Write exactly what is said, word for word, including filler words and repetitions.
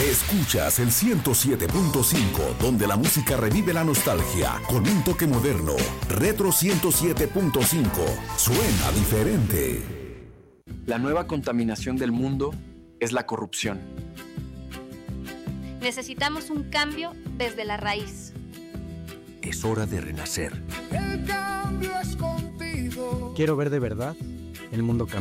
Escuchas el ciento siete punto cinco, donde la música revive la nostalgia con un toque moderno. Retro ciento siete punto cinco. Suena diferente. La nueva contaminación del mundo es la corrupción. Necesitamos un cambio desde la raíz. Es hora de renacer. El cambio es contigo. Quiero ver de verdad el mundo cambiar.